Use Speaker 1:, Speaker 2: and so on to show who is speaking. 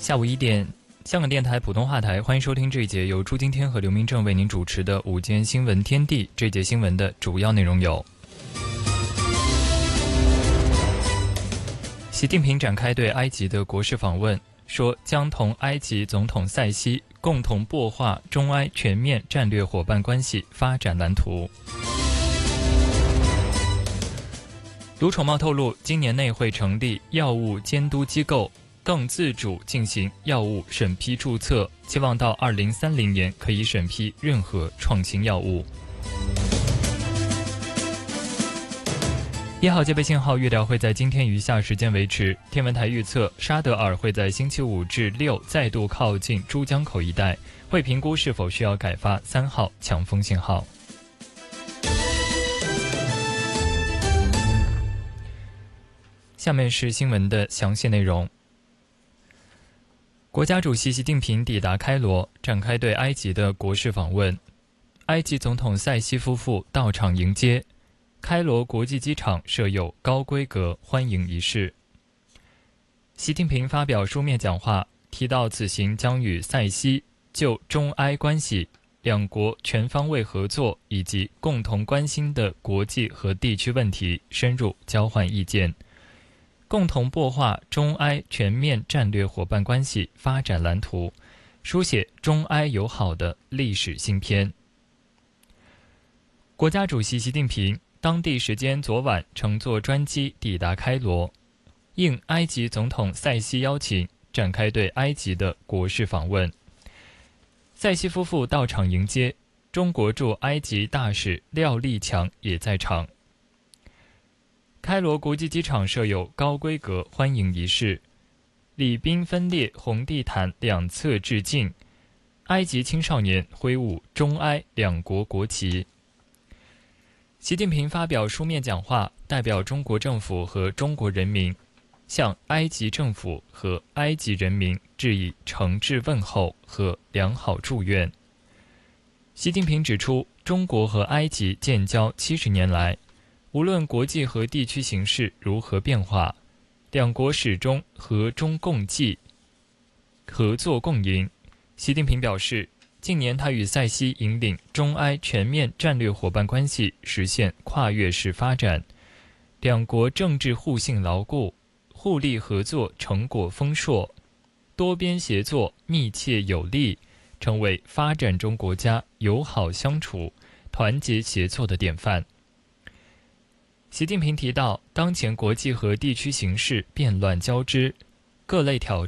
Speaker 1: 下午1点，香港电台普通话台，欢迎收听这一节由朱金天和刘明正为您主持的午间新闻天地。这节新闻的主要内容有：习近平展开对埃及的国事访问，说将同埃及总统塞西共同擘画中埃全面战略伙伴关系发展蓝图。卢宠茂透露，今年内会成立药物监督机构，更自主进行药物审批注册，期望到2030年可以审批任何创新药物。1号戒备信号预料会在今天余下时间维持。天文台预测，沙德尔会在星期5至6再度靠近珠江口一带，会评估是否需要改发3号强风信号。下面是新闻的详细内容。国家主席习近平抵达开罗，展开对埃及的国事访问。埃及总统塞西夫妇到场迎接，开罗国际机场设有高规格欢迎仪式。习近平发表书面讲话，提到此行将与塞西就中埃关系、两国全方位合作以及共同关心的国际和地区问题深入交换意见，共同擘画中埃全面战略伙伴关系发展蓝图，书写中埃友好的历史新篇。国家主席习近平当地时间昨晚乘坐专机抵达开罗，应埃及总统塞西邀请，展开对埃及的国事访问。塞西夫妇到场迎接，中国驻埃及大使廖立强也在场。开罗国际机场设有高规格欢迎仪式，礼宾分列红地毯两侧致敬，埃及青少年挥舞中埃两国国旗。习近平发表书面讲话，代表中国政府和中国人民，向埃及政府和埃及人民致以诚挚问候和良好祝愿。习近平指出，中国和埃及建交70年来，无论国际和地区形势如何变化，两国始终和衷共济，合作共赢。习近平表示，近年他与塞西引领中埃全面战略伙伴关系实现跨越式发展，两国政治互信牢固，互利合作成果丰硕，多边协作密切有力，成为发展中国家友好相处、团结协作的典范。习近平提到，当前国际和地区形势变乱交织，各类挑